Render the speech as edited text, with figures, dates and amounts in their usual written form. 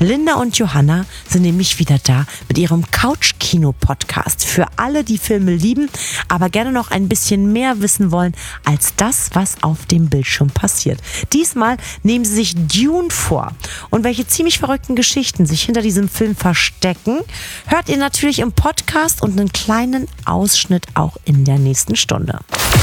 Linda und Johanna sind nämlich wieder da mit ihrem Couch-Kino-Podcast für alle, die Filme lieben, aber gerne noch ein bisschen mehr wissen wollen als das, was auf dem Bildschirm passiert. Diesmal nehmen sie sich Dune vor. Und welche ziemlich verrückten Geschichten sich hinter diesem Film verstecken, hört ihr natürlich im Podcast und einen kleinen Ausschnitt auch in der nächsten Stunde.